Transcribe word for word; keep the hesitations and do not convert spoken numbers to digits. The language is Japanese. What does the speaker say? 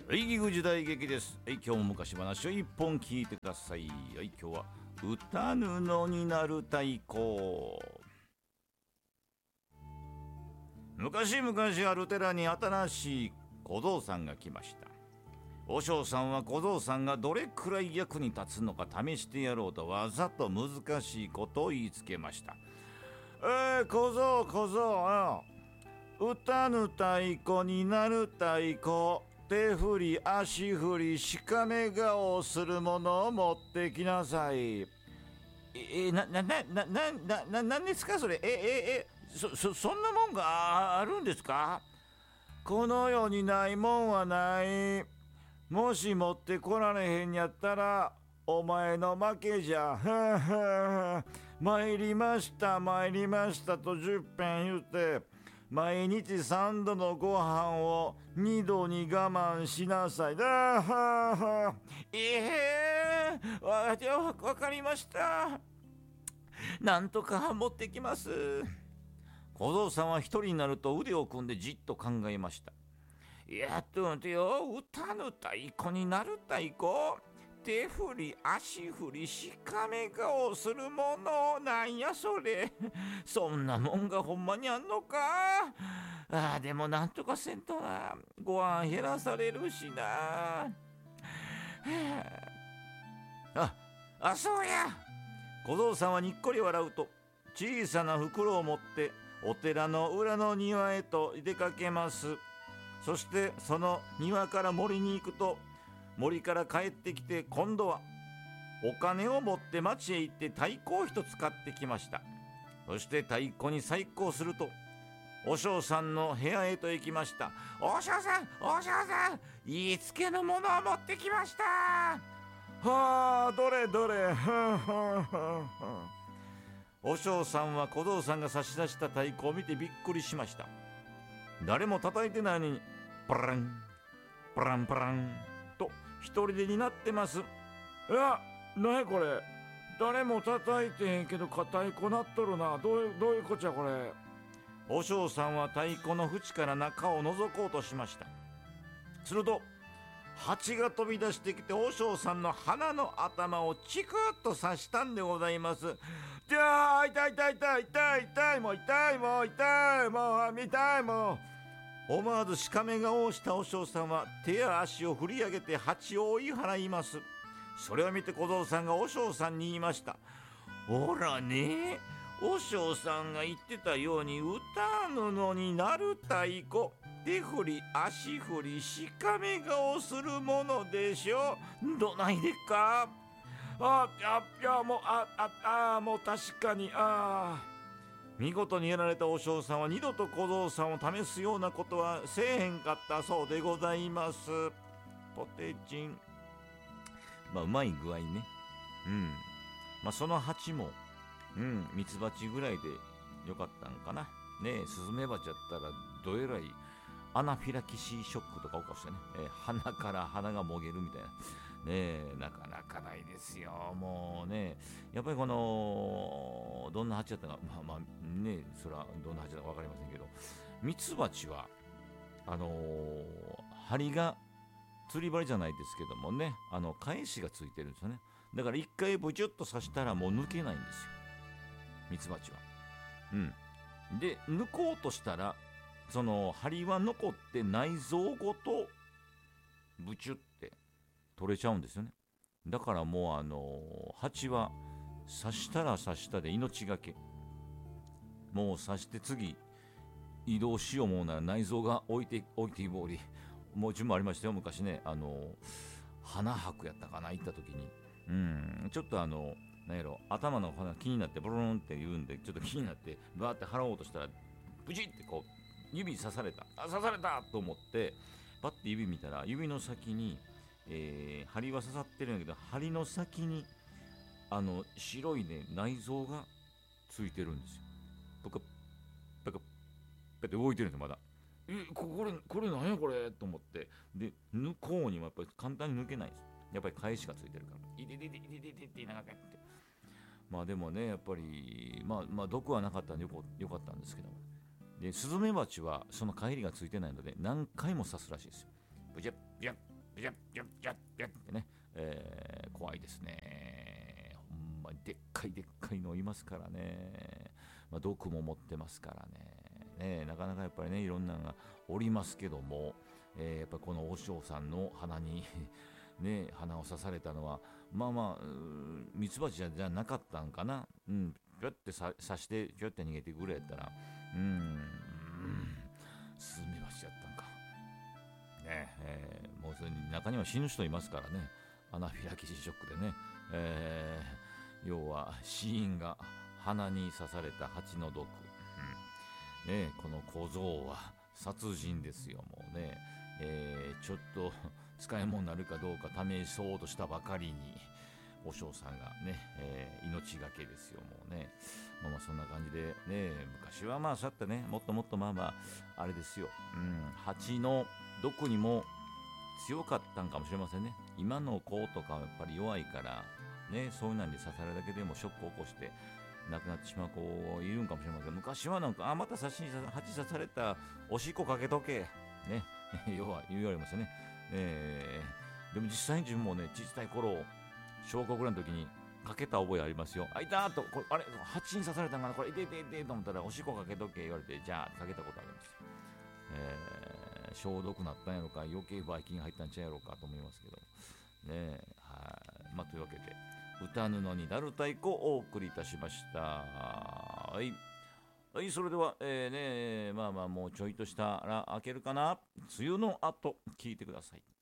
はい、時代劇です。はい、今日も昔話を一本聞いてください。はい、今日は歌布になる太鼓。昔々ある寺に新しい小僧さんが来ました。和尚さんは小僧さんがどれくらい役に立つのか試してやろうとわざと難しいことを言いつけました。えー、小僧小僧、歌ぬ太鼓になる太鼓、手振り足振りしかめ顔をするものを持ってきなさい。ええななななななななんですかそれ。えええそそそんなもんがあるんですか。この世にないもんはない。もし持ってこられへんやったらお前の負けじゃ。はは参りました参りましたとじゅっぺん言うて毎日さんどのご飯をにどに我慢しなさい。だははええー、わ, わかりました。なんとか持ってきます。小僧さんは一人になると腕を組んでじっと考えました。やっと待てよ、歌ぬ太鼓になる太鼓、手振り足振りしかめ顔するもの、なんやそれ。そんなもんがほんまにあんのか。あでもなんとかせんとな、ご飯減らされるしな。ああそうや。小僧さんはにっこり笑うと小さな袋を持ってお寺の裏の庭へと出かけます。そしてその庭から森に行くと、森から帰ってきて今度はお金を持って町へ行って太鼓を一つ買ってきました。そして太鼓に細工をすると和尚さんの部屋へと行きました。和尚さん和尚さん、言いつけのものを持ってきました。はあどれどれ。はあはあはあ。和尚さんは小僧さんが差し出した太鼓を見てびっくりしました。誰も叩いてないのにパランパランパランと一人でになってます。いや、なにこれ、誰も叩いてへんけど太鼓なっとるな。どういうどういうこっちゃこれ。和尚さんは太鼓の縁から中を覗こうとしました。すると蜂が飛び出してきて和尚さんの鼻の頭をチクッと刺したんでございます。じゃあ痛い痛い痛い痛い痛いもう痛いもう痛いもう痛いもう。思わずしかめ顔をした和尚さんは手や足を振り上げて蜂を追い払います。それを見て小僧さんが和尚さんに言いました。ほらね、和尚さんが言ってたように歌布になる太鼓、手振り足振りしかめ顔するものでしょ。どないでっか。ああいやもうあああもう確かに。あ見事にやられた和尚さんは二度と小僧さんを試すようなことはせえへんかったそうでございます。ポテチン。まあうまい具合ね。うんまあその蜂もうんミツバチぐらいでよかったんかな。ねえスズメバチやったらどえらいアナフィラキシーショックとか起こしてね、えー、鼻から鼻がもげるみたいなねえ、なかなかないですよ。もうねやっぱりこのどんな蜂やったかまあまあねそれはどんな蜂だか分かりませんけど、ミツバチはあのー、針が釣り針じゃないですけどもね、あの返しがついてるんですよね。だから一回ブチュッと刺したらもう抜けないんですよ、ミツバチは。うんで抜こうとしたらその針は残って内臓ごとブチュって取れちゃうんですよね。だからもうあのー、蜂は刺したら刺したで命がけ。もう刺して次移動しようもんなら内臓が置いて置いていぼり。もう自分もありましたよ昔ね、あのー、鼻吐やったかな行った時に、うんちょっとあのなんやろ頭の鼻気になってブルーンって言うんでちょっと気になってバーって払おうとしたらブチってこう指刺された、あ刺されたと思ってパッて指見たら指の先に、えー、針は刺さってるんやけど針の先にあの白いね内臓がついてるんですよ。プカプカプって動いてるんですよまだ。えこれこれ何やこれと思ってで抜こうにもやっぱり簡単に抜けないんです。やっぱり返しがついてるからいででででででで長くやってまあでもねやっぱりまあまあ毒はなかったんでよかよかったんですけども、でスズメバチはその帰りがついてないので何回も刺すらしいですよ。ブジャッブジャッビジャッビジャッビジャッビジャッってね、えー、怖いですね。ほんまにでっかいでっかいのいますからね。まあ、毒も持ってますからね。ね、なかなかやっぱりね、いろんなのがおりますけども、えー、やっぱこの和尚さんの鼻にね、鼻を刺されたのはまあまあミツバチじゃ、じゃなかったんかな。うん、ピョって刺してピョって逃げてくれやったら、うーん、スズメバチやったんかね。えー、もうそれに中には死ぬ人いますからね。アナフィラキシーショックでね、えー、要は死因が鼻に刺された蜂の毒、うん、ね、この小僧は殺人ですよ。もうね、えー、ちょっと使い物になるかどうか試そうとしたばかりに和尚さんがね、えー、命がけですよ。もうね、まあ、まあそんな感じでね、昔はまあそうやってね、もっともっとまあまああれですよ、うん、蜂の毒にも強かったんかもしれませんね。今の子とかはやっぱり弱いからね、そういうのに刺されるだけでもショックを起こして亡くなってしまう子いるんかもしれません。昔はなんか、あ、また刺しに蜂刺された、おしっこかけとけね要は言われますよね。えー、でも実際に自分もね、小さい頃小学ぐらいの時にかけた覚えありますよ。あ、いたーと、これあれ蜂に刺されたんかな、これいていていてと思ったら、おしっこかけとけ言われて、じゃあかけたことあります。えー、消毒なったんやろか、余計ばい菌入ったんちゃうやろかと思いますけどね。はい、まあというわけで歌布になる太鼓をお送りいたしました。はい、はい、それでは、えーね、まあまあもうちょいとしたら開けるかな、梅雨の後聞いてください。